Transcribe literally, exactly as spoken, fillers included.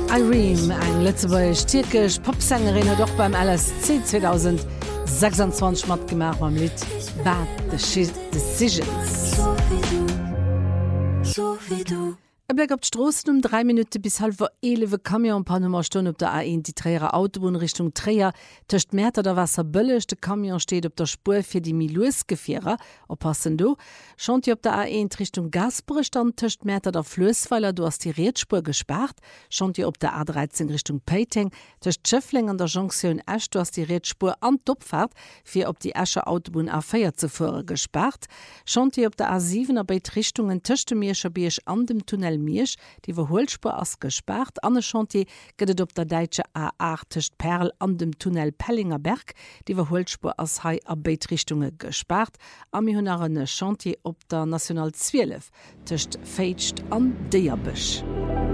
Irene, eng Lützeburg türkisch Popsängerin hat auch beim L S C zwanzig sechsundzwanzig mat gemacht beim Lied Bad Decisions. So wie du, so wie du. E Blick op d'Strossen um drei Minuten bis halber elewe Kamion paar Nummer Stunde op der A eins die Träger Autobahn Richtung Träger töcht Mäter der Wasser bëllech de Kamion steht op der Spur fir die Miluesgefährer oppassen du schon die op der A eins Richtung Gasbre stand töcht Mäter der Flösweiler du hast die Rädspur gespart schon die op der A dreizehn Richtung Peiting töcht Schöffling an der Jonction Esch du hast die Rädspur an Dopfahrt fir op die Escher Autobahn A vier zuvor gespart schon die op der A sieben aber Richtungen töchte Mirscher Biersch an dem Tunnel Miersch, die Verholspur ass gespart. Anne Chantier gëtt op der Deitsche A acht techt Perl an dem Tunnel Pellinger Berg, die Verholspur ass Hai a Beitrichtunge gespart. Am mi hunn arene Chantier op der National zwölf techt Feitcht an Deierbech.